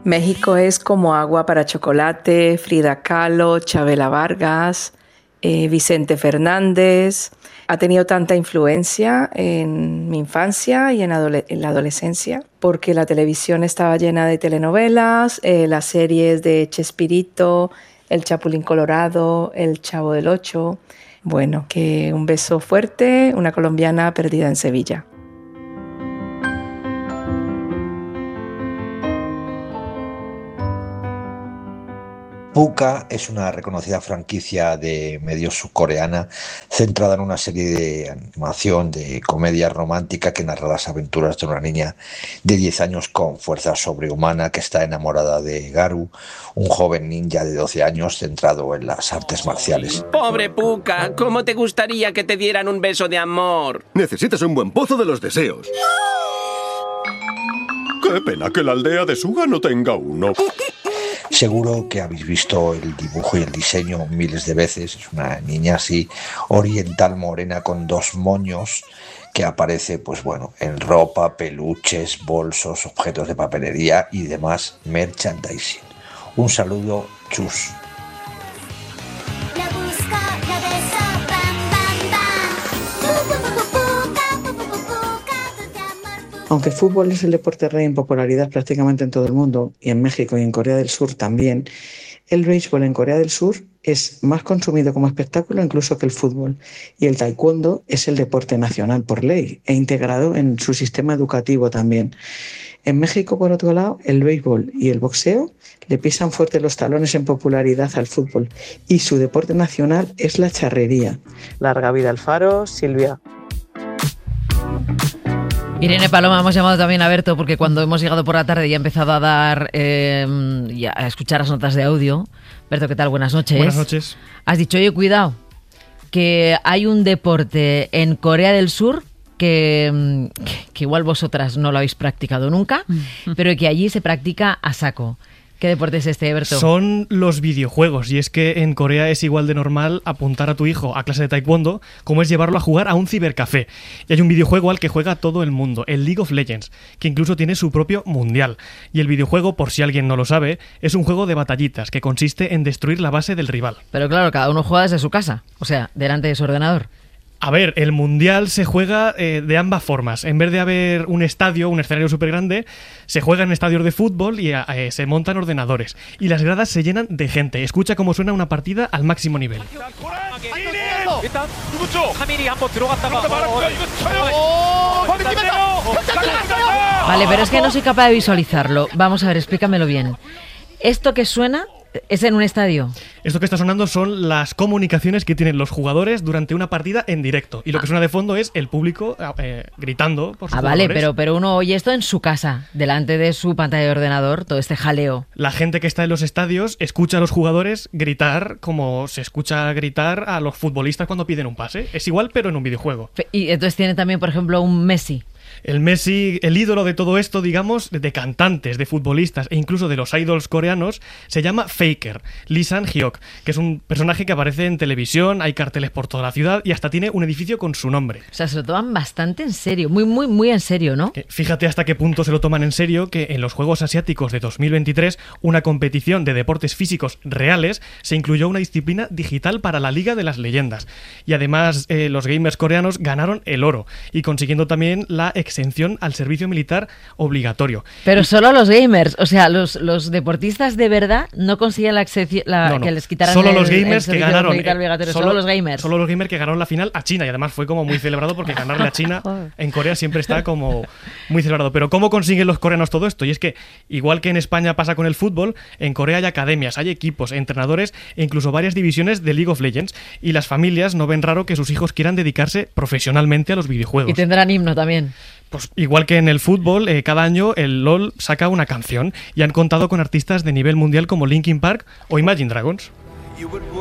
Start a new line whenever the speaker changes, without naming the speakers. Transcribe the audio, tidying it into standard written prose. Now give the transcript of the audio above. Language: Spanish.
México es como agua para chocolate, Frida Kahlo, Chabela Vargas, Vicente Fernández. Ha tenido tanta influencia en mi infancia y en la adolescencia, porque la televisión estaba llena de telenovelas, las series de Chespirito, El Chapulín Colorado, El Chavo del Ocho. Bueno, que un beso fuerte, una colombiana perdida en Sevilla.
Pucca es una reconocida franquicia de medios surcoreana centrada en una serie de animación de comedia romántica que narra las aventuras de una niña de 10 años con fuerza sobrehumana que está enamorada de Garu, un joven ninja de 12 años centrado en las artes marciales.
Pobre Pucca, ¿cómo te gustaría que te dieran un beso de amor?
Necesitas un buen pozo de los deseos. Qué pena que la aldea de Suga no tenga uno.
Seguro que habéis visto el dibujo y el diseño miles de veces. Es una niña así oriental morena con 2 moños que aparece, pues bueno, en ropa, peluches, bolsos, objetos de papelería y demás merchandising. Un saludo, chus.
Aunque el fútbol es el deporte rey en popularidad prácticamente en todo el mundo, y en México y en Corea del Sur también, el béisbol en Corea del Sur es más consumido como espectáculo incluso que el fútbol, y el taekwondo es el deporte nacional por ley e integrado en su sistema educativo también. En México, por otro lado, el béisbol y el boxeo le pisan fuerte los talones en popularidad al fútbol, y su deporte nacional es la charrería. Larga vida al faro, Silvia.
Irene Paloma, hemos llamado también a Berto porque cuando hemos llegado por la tarde y ha empezado a dar y a escuchar las notas de audio. Berto, ¿qué tal? Buenas noches.
Buenas noches.
Has dicho, oye, cuidado, que hay un deporte en Corea del Sur que igual vosotras no lo habéis practicado nunca, pero que allí se practica a saco. ¿Qué deporte es este, Berto?
Son los videojuegos, y es que en Corea es igual de normal apuntar a tu hijo a clase de taekwondo como es llevarlo a jugar a un cibercafé. Y hay un videojuego al que juega todo el mundo, el League of Legends, que incluso tiene su propio mundial. Y el videojuego, por si alguien no lo sabe, es un juego de batallitas que consiste en destruir la base del rival.
Pero claro, cada uno juega desde su casa, o sea, delante de su ordenador.
A ver, el Mundial se juega de ambas formas. En vez de haber un estadio, un escenario súper grande, se juega en estadios de fútbol y se montan ordenadores. Y las gradas se llenan de gente. Escucha cómo suena una partida al máximo nivel.
Vale, pero es que no soy capaz de visualizarlo. Vamos a ver, explícamelo bien. ¿Esto que suena es en un estadio?
Esto que está sonando son las comunicaciones que tienen los jugadores durante una partida en directo. Y lo que suena de fondo es el público gritando por sus jugadores.
Vale, pero uno oye esto en su casa, delante de su pantalla de ordenador, todo este jaleo.
La gente que está en los estadios escucha a los jugadores gritar como se escucha gritar a los futbolistas cuando piden un pase. Es igual, pero en un videojuego.
Y entonces tiene también, por ejemplo, un Messi.
El Messi, el ídolo de todo esto, digamos, de cantantes, de futbolistas e incluso de los idols coreanos, se llama Faker, Lee Sang-hyuk, que es un personaje que aparece en televisión, hay carteles por toda la ciudad y hasta tiene un edificio con su nombre.
O sea, se lo toman bastante en serio, muy en serio, ¿no?
Fíjate hasta qué punto se lo toman en serio que en los Juegos Asiáticos de 2023, una competición de deportes físicos reales, se incluyó una disciplina digital para la Liga de las Leyendas. Y además, los gamers coreanos ganaron el oro y consiguiendo también la exención al servicio militar obligatorio.
Pero solo los gamers, o sea, los deportistas de verdad no consiguen la exención,
no.
que les quitaran
solo los gamers que ganaron
solo los gamers.
Solo los gamers que ganaron la final a China, y además fue como muy celebrado porque ganarle a China en Corea siempre está como muy celebrado. Pero ¿cómo consiguen los coreanos todo esto? Y es que, igual que en España pasa con el fútbol, en Corea hay academias, hay equipos, entrenadores e incluso varias divisiones de League of Legends, y las familias no ven raro que sus hijos quieran dedicarse profesionalmente a los videojuegos.
Y tendrán himno también.
Pues igual que en el fútbol, cada año el LoL saca una canción y han contado con artistas de nivel mundial como Linkin Park o Imagine Dragons.